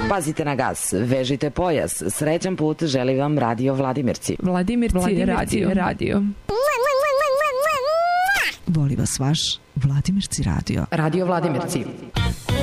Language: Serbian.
Pazite na gas, vežite pojas. Srećan put želi vam Radio Vladimirci. Vladimirci radio. Voli vas vaš Vladimirci radio. Radio Vladimirci.